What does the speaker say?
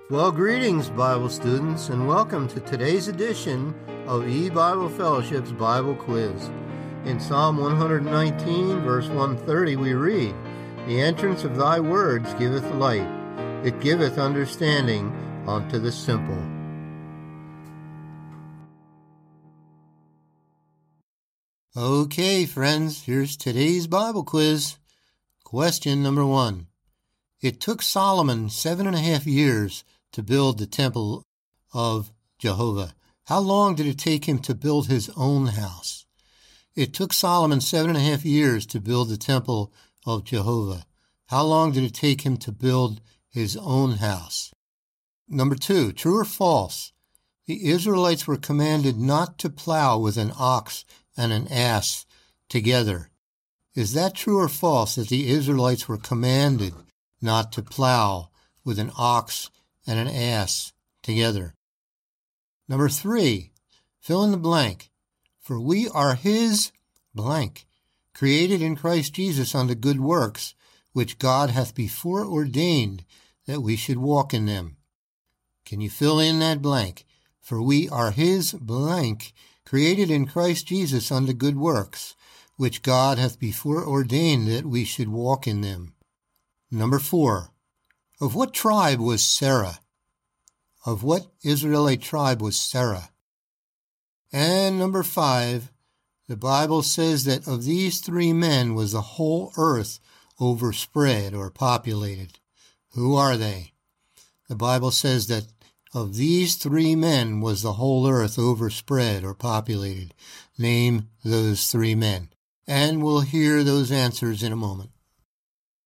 Well, greetings, Bible students, and welcome to today's edition of E-Bible Fellowship's Bible Quiz. In Psalm 119, verse 130, we read, "The entrance of thy words giveth light. It giveth understanding unto the simple." Okay, friends, here's today's Bible quiz. Question number 1. It took Solomon 7.5 years to build the temple of Jehovah. How long did it take him to build his own house? It took Solomon 7.5 years to build the temple of Jehovah. How long did it take him to build his own house? Number 2, true or false? The Israelites were commanded not to plow with an ox and an ass together. Is that true or false that the Israelites were commanded not to plow with an ox and an ass together? Number 3, fill in the blank. For we are his blank, created in Christ Jesus unto good works, which God hath before ordained that we should walk in them. Can you fill in that blank? For we are his blank, created in Christ Jesus unto good works, which God hath before ordained that we should walk in them. Number 4, of what tribe was Sarah? Of what Israelite tribe was Sarah? And number 5, the Bible says that of these 3 men was the whole earth overspread or populated. Who are they? The Bible says that of these 3 men was the whole earth overspread or populated. Name those 3 men. And we'll hear those answers in a moment.